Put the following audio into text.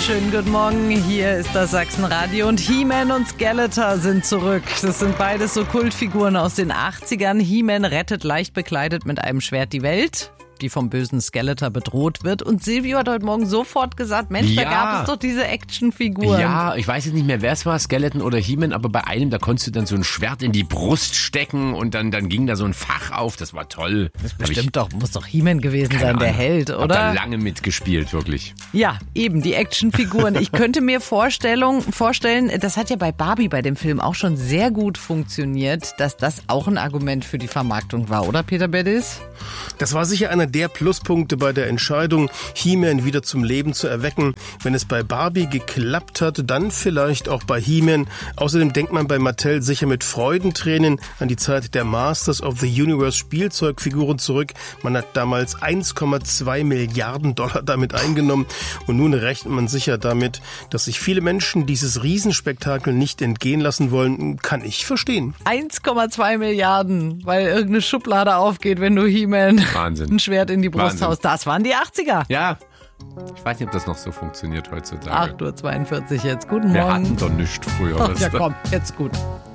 Schönen guten Morgen, hier ist das Sachsenradio und He-Man und Skeletor sind zurück. Das sind beides so Kultfiguren aus den 80ern. He-Man rettet leicht bekleidet mit einem Schwert die Welt, die vom bösen Skeletor bedroht wird. Und Silvio hat heute Morgen sofort gesagt, Mensch, da gab es doch diese Actionfiguren. Ja, ich weiß jetzt nicht mehr, wer es war, Skeleton oder He-Man, aber bei einem, da konntest du dann so ein Schwert in die Brust stecken und dann ging da so ein Fach auf, das war toll. Das muss doch He-Man gewesen sein, der Held, oder? Hab da lange mitgespielt, wirklich. Ja, eben, die Actionfiguren. Ich könnte mir vorstellen, das hat ja bei Barbie bei dem Film auch schon sehr gut funktioniert, dass das auch ein Argument für die Vermarktung war, oder Peter Bedis? Das war sicher einer der Pluspunkte bei der Entscheidung, He-Man wieder zum Leben zu erwecken. Wenn es bei Barbie geklappt hat, dann vielleicht auch bei He-Man. Außerdem denkt man bei Mattel sicher mit Freudentränen an die Zeit der Masters of the Universe Spielzeugfiguren zurück. Man hat damals 1,2 Milliarden Dollar damit eingenommen und nun rechnet man sicher damit, dass sich viele Menschen dieses Riesenspektakel nicht entgehen lassen wollen. Kann ich verstehen. 1,2 Milliarden, weil irgendeine Schublade aufgeht, wenn du He-Man ein Schwert in die Brust haust. Das waren die 80er. Ja, ich weiß nicht, ob das noch so funktioniert heutzutage. 8:42 Uhr jetzt. Guten Morgen. Wir hatten doch nichts früher. Ja komm, jetzt gut.